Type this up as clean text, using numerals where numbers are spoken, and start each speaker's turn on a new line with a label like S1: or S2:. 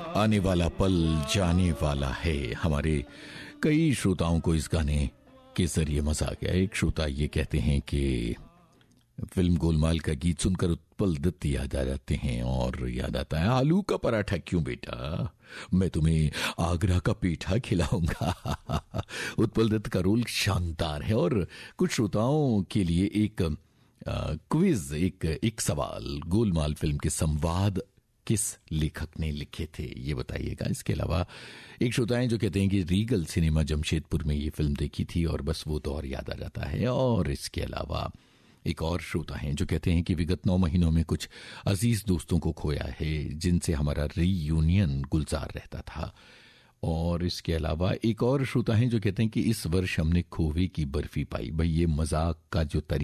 S1: आने वाला पल जाने वाला है। हमारे कई श्रोताओं को इस गाने के जरिए मजा आ गया। एक श्रोता ये कहते हैं कि फिल्म गोलमाल का गीत सुनकर उत्पल दत्त याद आ जाते हैं और याद आता है आलू का पराठा क्यों बेटा, मैं तुम्हें आगरा का पेठा खिलाऊंगा। उत्पल दत्त का रोल शानदार है। और कुछ श्रोताओं के लिए एक क्विज, एक सवाल, गोलमाल फिल्म के संवाद किस लेखक ने लिखे थे ये बताइएगा। इसके अलावा एक श्रोता है जो कहते हैं कि रीगल सिनेमा जमशेदपुर में ये फिल्म देखी थी और बस वो दौर याद आ जाता है। और इसके अलावा एक और श्रोता हैं जो कहते हैं कि विगत 9 महीनों में कुछ अजीज दोस्तों को खोया है जिनसे हमारा रीयूनियन गुलजार रहता था। और इसके अलावा एक और श्रोता हैं जो कहते हैं कि इस वर्ष हमने खोवे की बर्फी पाई। भाई ये मजाक का जो तरीका